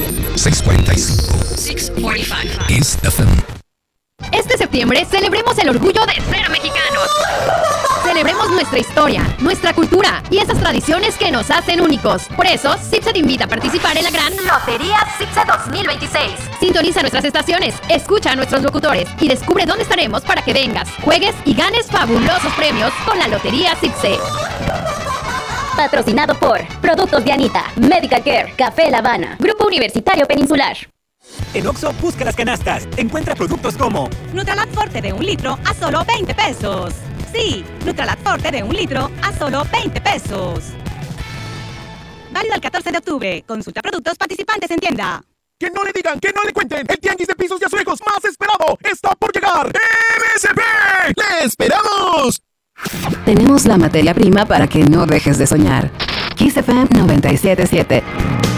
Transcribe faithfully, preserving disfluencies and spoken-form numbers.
seiscientos cuarenta y cinco. seiscientos cuarenta y cinco. Kiss F M. Este septiembre celebremos el orgullo de ser mexicanos. Celebremos nuestra historia, nuestra cultura y esas tradiciones que nos hacen únicos. Por eso, CIPSE te invita a participar en la gran Lotería CIPSE dos mil veintiséis. Sintoniza nuestras estaciones, escucha a nuestros locutores y descubre dónde estaremos para que vengas, juegues y ganes fabulosos premios con la Lotería CIPSE. Patrocinado por Productos de Anita, Medical Care, Café La Habana, Grupo Universitario Peninsular. En Oxxo, busca las canastas. Encuentra productos como Nutralat Forte de un litro a solo veinte pesos. Sí, Nutralat Forte de un litro a solo veinte pesos. Válido el catorce de octubre. Consulta productos participantes en tienda. Que no le digan, que no le cuenten. El tianguis de pisos y azulejos más esperado está por llegar. M S P. ¡Le esperamos! Tenemos la materia prima para que no dejes de soñar. Kiss F M noventa y siete punto siete.